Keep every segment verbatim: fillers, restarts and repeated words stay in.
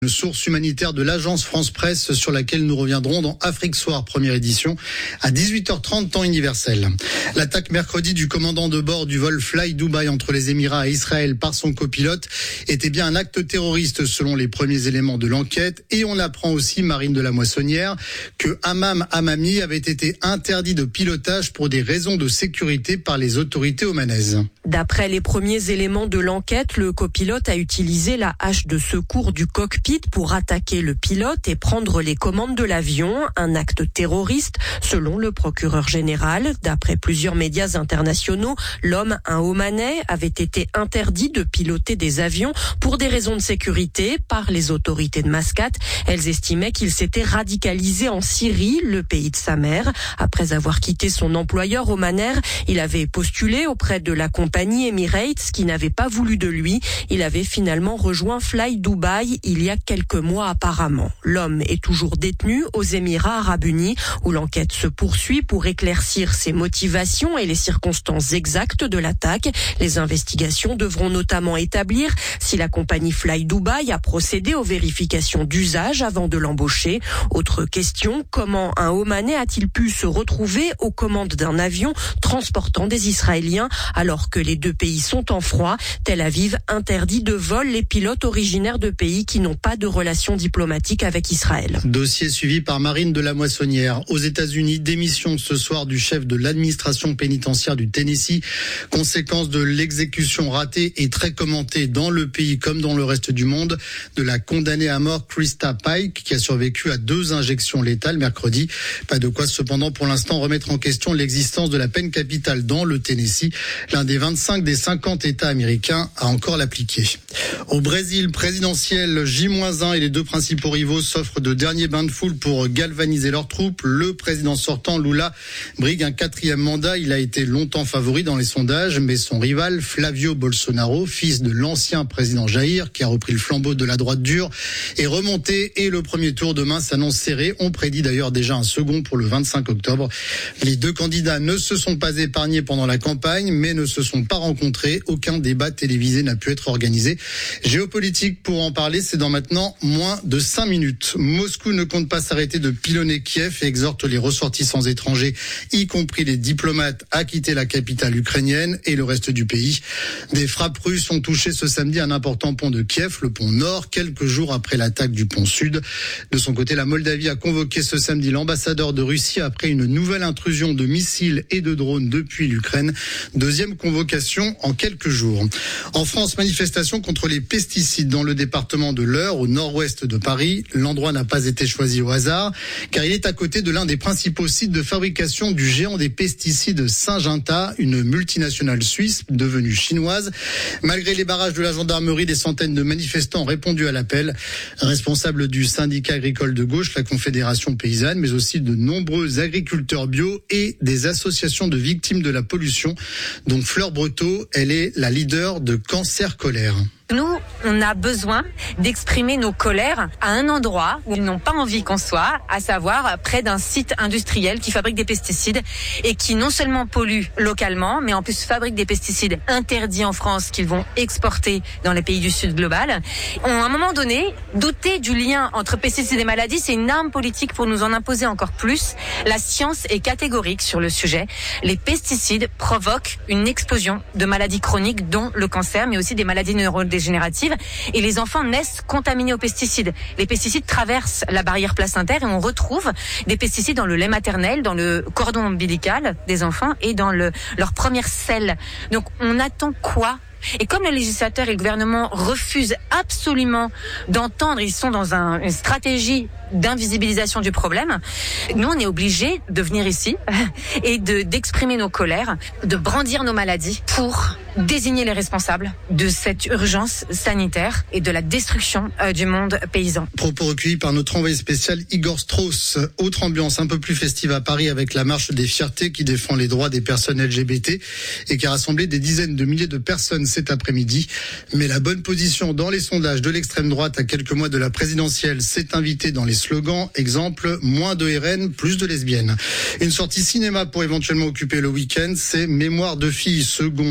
Une source humanitaire de l'agence France Presse sur laquelle nous reviendrons dans Afrique Soir, première édition, à dix-huit heures trente, temps universel. L'attaque mercredi du commandant de bord du vol Fly Dubai entre les Émirats et Israël par son copilote était bien un acte terroriste selon les premiers éléments de l'enquête. Et on apprend aussi, Marine de la Moissonnière, que Hammam Hammami avait été interdit de pilotage pour des raisons de sécurité par les autorités omanaises. D'après les premiers éléments de l'enquête, le copilote a utilisé la hache de secours du cockpit pour attaquer le pilote et prendre les commandes de l'avion, un acte terroriste selon le procureur général. D'après plusieurs médias internationaux, l'homme, un Omanais, avait été interdit de piloter des avions pour des raisons de sécurité par les autorités de Mascate. Elles estimaient qu'il s'était radicalisé en Syrie, le pays de sa mère. Après avoir quitté son employeur Omanair, il avait postulé auprès de la compagnie Emirates qui n'avait pas voulu de lui. Il avait finalement rejoint Fly Dubai il y a quelques mois apparemment. L'homme est toujours détenu aux Émirats arabes unis où l'enquête se poursuit pour éclaircir ses motivations et les circonstances exactes de l'attaque. Les investigations devront notamment établir si la compagnie Fly Dubai a procédé aux vérifications d'usage avant de l'embaucher. Autre question, comment un Omanais a-t-il pu se retrouver aux commandes d'un avion transportant des Israéliens alors que les deux pays sont en froid? Tel Aviv interdit de vol les pilotes originaires de pays qui n'ont pas de relations diplomatiques avec Israël. Dossier suivi par Marine de la Moissonnière. Aux États-Unis, démission ce soir du chef de l'administration pénitentiaire du Tennessee. Conséquence de l'exécution ratée et très commentée dans le pays comme dans le reste du monde de la condamnée à mort Krista Pike qui a survécu à deux injections létales mercredi. Pas de quoi cependant pour l'instant remettre en question l'existence de la peine capitale dans le Tennessee. L'un des vingt-cinq des cinquante États américains a encore l'appliqué. Au Brésil, présidentiel J moins un et les deux principaux rivaux s'offrent de derniers bains de foule pour galvaniser leurs troupes. Le président sortant, Lula, brigue un quatrième mandat. Il a été longtemps favori dans les sondages, mais son rival, Flavio Bolsonaro, fils de l'ancien président Jair, qui a repris le flambeau de la droite dure, est remonté et le premier tour demain s'annonce serré. On prédit d'ailleurs déjà un second pour le vingt-cinq octobre. Les deux candidats ne se sont pas épargnés pendant la campagne, mais ne se sont pas rencontrés. Aucun débat télévisé n'a pu être organisé. Géopolitique, pour en parler, c'est dans maintenant moins de cinq minutes. Moscou ne compte pas s'arrêter de pilonner Kiev et exhorte les ressortissants étrangers, y compris les diplomates, à quitter la capitale ukrainienne et le reste du pays. Des frappes russes ont touché ce samedi un important pont de Kiev, le pont Nord, quelques jours après l'attaque du pont Sud. De son côté, la Moldavie a convoqué ce samedi l'ambassadeur de Russie après une nouvelle intrusion de missiles et de drones depuis l'Ukraine. Deuxième convocation en quelques jours. En France, manifestation contre les pesticides dans le département de l'Eure, au nord-ouest de Paris. L'endroit n'a pas été choisi au hasard, car il est à côté de l'un des principaux sites de fabrication du géant des pesticides Syngenta, une multinationale suisse devenue chinoise. Malgré les barrages de la gendarmerie, des centaines de manifestants ont répondu à l'appel. Responsable du syndicat agricole de gauche, la Confédération paysanne, mais aussi de nombreux agriculteurs bio et des associations de victimes de la pollution, dont Fleur Breteau, elle est la leader de Cancer Colère. Nous, on a besoin d'exprimer nos colères à un endroit où ils n'ont pas envie qu'on soit, à savoir près d'un site industriel qui fabrique des pesticides et qui non seulement pollue localement, mais en plus fabrique des pesticides interdits en France qu'ils vont exporter dans les pays du Sud global. À un moment donné, douter du lien entre pesticides et maladies, c'est une arme politique pour nous en imposer encore plus. La science est catégorique sur le sujet. Les pesticides provoquent une explosion de maladies chroniques, dont le cancer, mais aussi des maladies neurodégénératives. Et les enfants naissent contaminés aux pesticides. Les pesticides traversent la barrière placentaire et on retrouve des pesticides dans le lait maternel, dans le cordon ombilical des enfants et dans le, leur première selle. Donc on attend quoi ? Et comme le législateur et le gouvernement refusent absolument d'entendre, ils sont dans un, une stratégie d'invisibilisation du problème, nous on est obligés de venir ici et de, d'exprimer nos colères, de brandir nos maladies pour désigner les responsables de cette urgence sanitaire et de la destruction euh, du monde paysan. Propos recueillis par notre envoyé spécial Igor Strauss. Autre ambiance un peu plus festive à Paris avec la marche des fiertés qui défend les droits des personnes L G B T et qui a rassemblé des dizaines de milliers de personnes cet après-midi. Mais la bonne position dans les sondages de l'extrême droite à quelques mois de la présidentielle s'est invitée dans les slogans. Exemple, moins de R N, plus de lesbiennes. Une sortie cinéma pour éventuellement occuper le week-end, c'est Mémoire de filles, second long métrage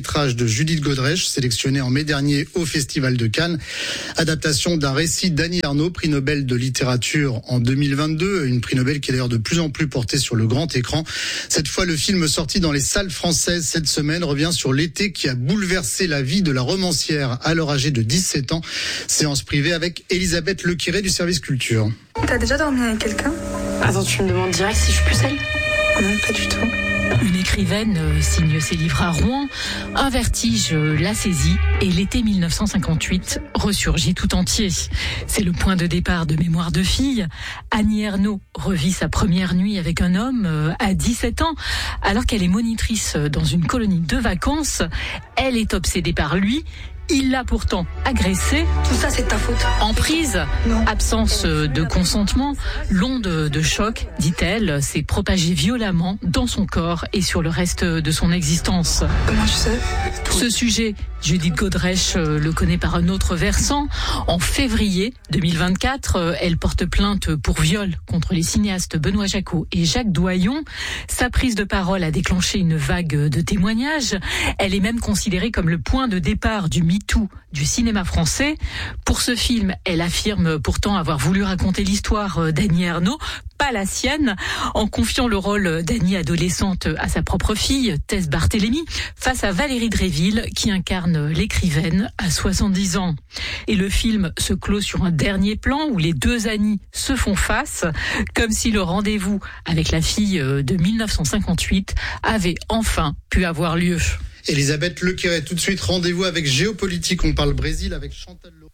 métrage de Judith Godrèche, sélectionné en mai dernier au Festival de Cannes. Adaptation d'un récit d'Annie Ernaux, prix Nobel de littérature en deux mille vingt-deux, une prix Nobel qui est d'ailleurs de plus en plus portée sur le grand écran. Cette fois, le film sorti dans les salles françaises cette semaine revient sur l'été qui a bouleversé la vie de la romancière alors âgée de dix-sept ans. Séance privée avec Elisabeth Lequiré du service culture. T'as déjà dormi avec quelqu'un ? Attends, tu me demandes direct si je suis plus seule ? Non, pas du tout. Une écrivaine euh, signe ses livres à Rouen. Un vertige euh, la saisit et l'été mille neuf cent cinquante-huit ressurgit tout entier. C'est le point de départ de Mémoire de fille. Annie Ernaux revit sa première nuit avec un homme euh, à dix-sept ans, alors qu'elle est monitrice dans une colonie de vacances. Elle est obsédée par lui. Il l'a pourtant agressée. Tout ça, c'est de ta faute. Emprise, Non. absence de consentement, l'onde de choc, dit-elle, s'est propagée violemment dans son corps et sur le reste de son existence. Comment tu sais ? Ce sujet, Judith Godrèche le connaît par un autre versant. En février deux mille vingt-quatre, elle porte plainte pour viol contre les cinéastes Benoît Jacquot et Jacques Doyon. Sa prise de parole a déclenché une vague de témoignages. Elle est même considérée comme le point de départ du MeToo du cinéma français. Pour ce film, elle affirme pourtant avoir voulu raconter l'histoire d'Annie Ernaux, pas la sienne, en confiant le rôle d'Annie adolescente à sa propre fille, Tess Barthélémy, face à Valérie Dréville, qui incarne l'écrivaine à soixante-dix ans. Et le film se clôt sur un dernier plan où les deux Annie se font face, comme si le rendez-vous avec la fille de mille neuf cent cinquante-huit avait enfin pu avoir lieu. Elisabeth Lequiré, tout de suite, rendez-vous avec Géopolitique. On parle Brésil avec Chantal Lo.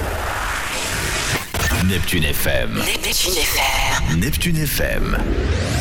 Neptune F M. Neptune F M. Neptune F M.